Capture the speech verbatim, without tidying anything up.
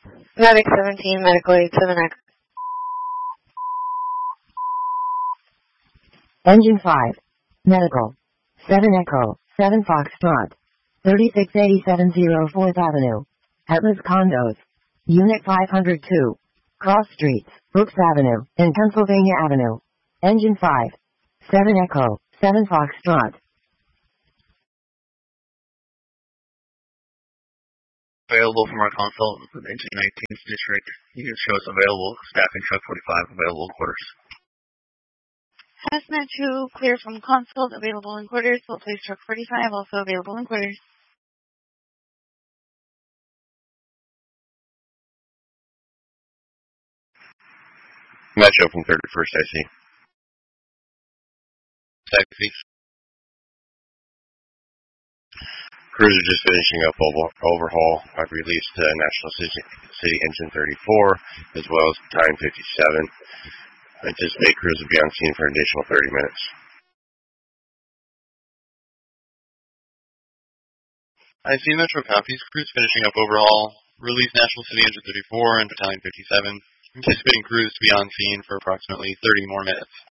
Medic seventeen, Medical eight seven X. Engine five. Medical. seven Echo, seven Foxtrot. thirty-six eighty-seven oh fourth Avenue. Atlas Condos. Unit five hundred two. Cross Streets, Brooks Avenue, and Pennsylvania Avenue. Engine five. seven Echo, seven Foxtrot. Available from our consultant with Engine nineteenth District. Unit shows available. Staffing truck forty-five available in quarters. Hazmat two, clear from consult, available in quarters. Full place truck forty-five, also available in quarters. Metro from thirty-first I C. Taxi. Cruiser just finishing up over, overhaul. I've released uh, National City, City Engine thirty-four as well as Time fifty-seven. I anticipate crews will be on scene for an additional thirty minutes. I see Metro copies. Crews finishing up overhaul. Release National City Engine thirty-four and Battalion fifty-seven. Anticipating crews to be on scene for approximately thirty more minutes.